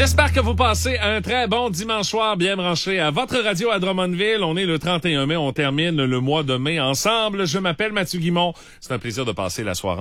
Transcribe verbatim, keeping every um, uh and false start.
J'espère que vous passez un très bon dimanche soir bien branché à votre radio à Drummondville. On est le trente et un mai, on termine le mois de mai ensemble. Je m'appelle Mathieu Guimont. C'est un plaisir de passer la soirée